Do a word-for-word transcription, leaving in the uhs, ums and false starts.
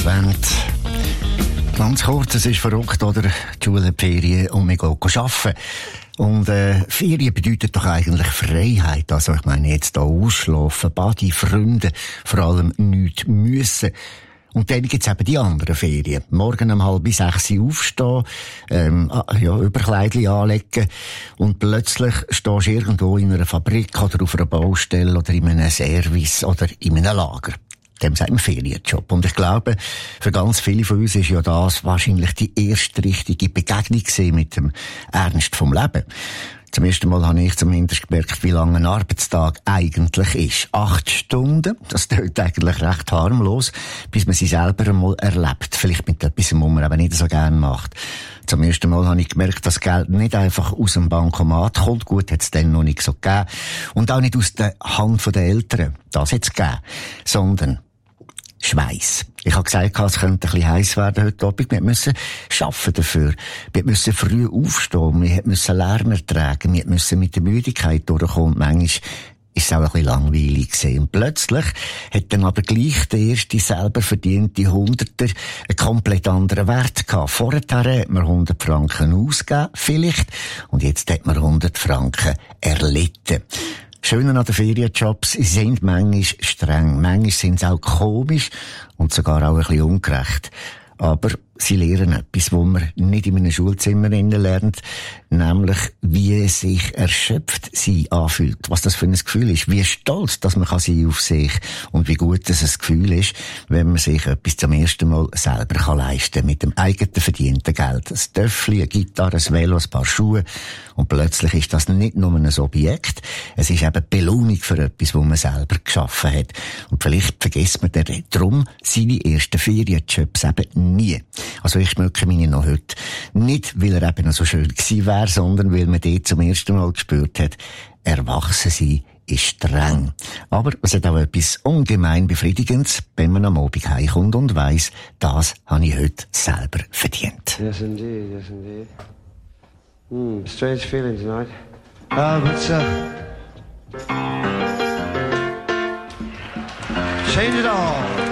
Advent. Ganz kurz, es ist verrückt, oder? Die Schule, die Ferien und wir gehen arbeiten. Und äh, Ferien bedeutet doch eigentlich Freiheit. Also ich meine jetzt hier ausschlafen, Badi, Freunde, vor allem nichts müssen. Und dann gibt's eben die anderen Ferien. Morgen um halb sechs aufstehen, ähm, ja, Überkleidchen anlegen und plötzlich stehst du irgendwo in einer Fabrik oder auf einer Baustelle oder in einem Service oder in einem Lager. Dem sagt man Ferienjob. Und ich glaube, für ganz viele von uns ist ja das wahrscheinlich die erste richtige Begegnung gewesen mit dem Ernst vom Leben. Zum ersten Mal habe ich zumindest gemerkt, wie lang ein Arbeitstag eigentlich ist. Acht Stunden, das klingt eigentlich recht harmlos, bis man sie selber einmal erlebt. Vielleicht mit etwas, was man eben nicht so gerne macht. Zum ersten Mal habe ich gemerkt, dass Geld nicht einfach aus dem Bankomat kommt. Gut, hat es dann noch nicht so gegeben. Und auch nicht aus der Hand der Eltern. Das hat es gegeben. Sondern Schweiß. Ich habe gesagt, es könnte ein bisschen heiß werden heute Abend. Wir mussten arbeiten dafür. Wir mussten früh aufstehen. Wir mussten Lärm ertragen. Wir mussten mit der Müdigkeit durchkommen. Und manchmal ist es auch ein bisschen langweilig gewesen. Und plötzlich hat dann aber gleich der erste selber verdiente Hunderter einen komplett anderen Wert gehabt. Vorher hat man hundert Franken ausgegeben, vielleicht. Und jetzt hat man hundert Franken erlitten. Schöne an den Ferienjobs, sie sind manchmal streng, manchmal sind sie auch komisch und sogar auch ein bisschen ungerecht. Aber sie lernen etwas, was man nicht in einem Schulzimmer lernt, nämlich wie sich erschöpft sie anfühlt, was das für ein Gefühl ist, wie stolz, dass man sein auf sich und wie gut das ein Gefühl ist, wenn man sich etwas zum ersten Mal selber kann leisten mit dem eigenen verdienten Geld. Ein Töffli, eine Gitarre, ein Velo, ein paar Schuhe und plötzlich ist das nicht nur ein Objekt, es ist eben Belohnung für etwas, was man selber geschaffen hat. Und vielleicht vergisst man darum seine ersten Ferienjobs eben nie. Also ich schmücke meine noch heute. Nicht, weil er eben noch so schön gewesen wäre, sondern weil man dort zum ersten Mal gespürt hat, erwachsen sein ist streng. Aber es hat auch etwas ungemein Befriedigendes, wenn man am Abend heimkommt und weiss, das habe ich heute selber verdient. Yes, indeed, yes, indeed. Hmm, strange feeling tonight. Ah, uh, but, uh... change it all.